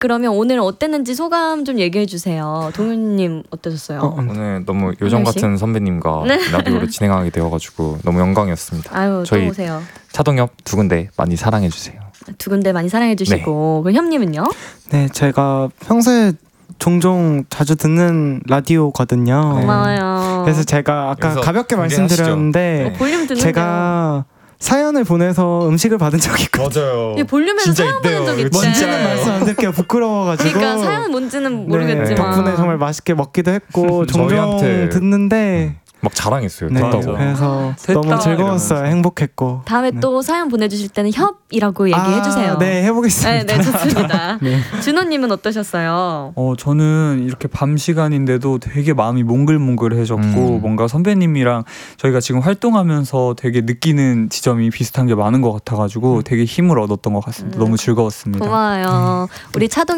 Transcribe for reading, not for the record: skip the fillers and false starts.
그러면 오늘 어땠는지 소감 좀 얘기해 주세요. 동윤님 어떠셨어요? 오늘 너무 요정 같은 선배님과 라디오를 진행하게 되어가지고 너무 영광이었습니다. 아유, 저희 또 오세요. 차동엽 두 군데 많이 사랑해 주세요. 두 군데 많이 사랑해 주시고 그럼 협님은요? 네, 제가 평소에 종종 자주 듣는 라디오거든요. 고마워요. 그래서 제가 아까 가볍게 말씀드렸는데 볼륨 듣는데요. 제가 사연을 보내서 음식을 받은 적이 있거든요. 맞아요. 이 볼륨에서 사연 보낸 적 있대. 뭔지는 말씀 안 드릴게요. 부끄러워가지고. 그러니까 사연은 뭔지는 모르겠지만 덕분에 정말 맛있게 먹기도 했고 종종 저희한테 듣는데 막 자랑했어요. 네, 됐다고. 그래서 됐다, 너무 즐거웠어요. 이러면서. 행복했고. 다음에 또 사연 보내주실 때는 협이라고 얘기해 주세요. 네, 해보겠습니다. 네, 좋습니다. 준호님은 어떠셨어요? 저는 이렇게 밤 시간인데도 되게 마음이 몽글몽글해졌고 뭔가 선배님이랑 저희가 지금 활동하면서 되게 느끼는 지점이 비슷한 게 많은 것 같아가지고 되게 힘을 얻었던 것 같습니다. 너무 즐거웠습니다. 고마워요. 우리 차동